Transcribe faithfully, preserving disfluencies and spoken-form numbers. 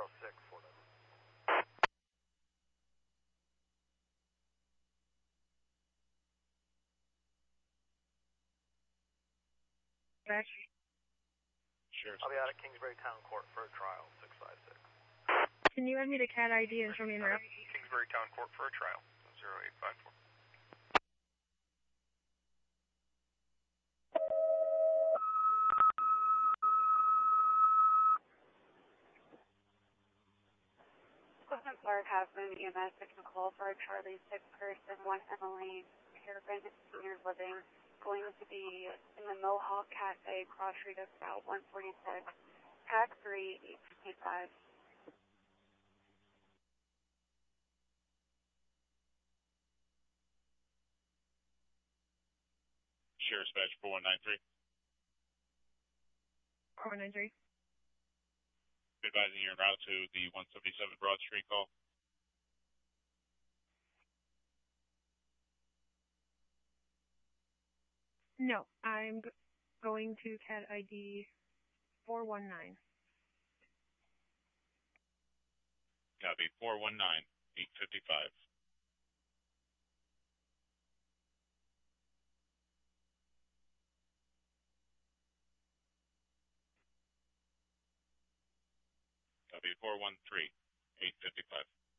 six for them. Back. Sure. I'll be out at Kingsbury Town Court for a trial, six five six. Can you add me to C A D I D and show me in route? Kingsbury Town Court for a trial, zero eight five four. Clifton Park has been E M S technical for Charlie six person, one Emily, Peregrine Senior Living, going to be in the Mohawk Cafe, cross street of Route one forty-six, tag three eight fifty-five. Sheriff's Badge four one nine three. four one nine three. Advising you're en route to the one seventy-seven Broad Street call. No, I'm g- going to C A D I D four one nine. Copy, four one nine, eight fifty-five. Copy, four one three, eight fifty-five.